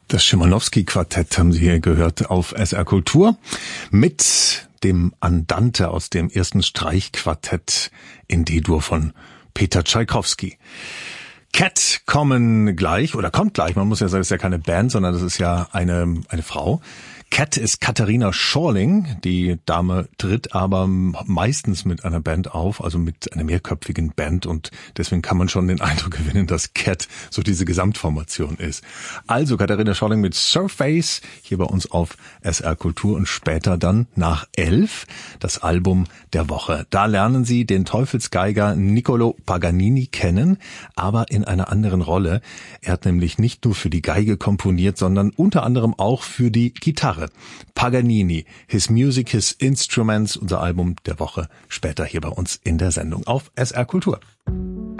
Das Schimanowski-Quartett haben Sie hier gehört auf SR Kultur mit dem Andante aus dem ersten Streichquartett in D-Dur von Peter Tschaikowski. Cat kommt gleich, man muss ja sagen, es ist ja keine Band, sondern das ist ja eine Frau. Cat ist Katharina Schorling. Die Dame tritt aber meistens mit einer Band auf, also mit einer mehrköpfigen Band, und deswegen kann man schon den Eindruck gewinnen, dass Cat so diese Gesamtformation ist. Also Katharina Schorling mit Surface hier bei uns auf SR Kultur und später dann nach 11 das Album der Woche. Da lernen Sie den Teufelsgeiger Niccolò Paganini kennen, aber in einer anderen Rolle. Er hat nämlich nicht nur für die Geige komponiert, sondern unter anderem auch für die Gitarre. Paganini, His Music, His Instruments, unser Album der Woche, später hier bei uns in der Sendung auf SR Kultur.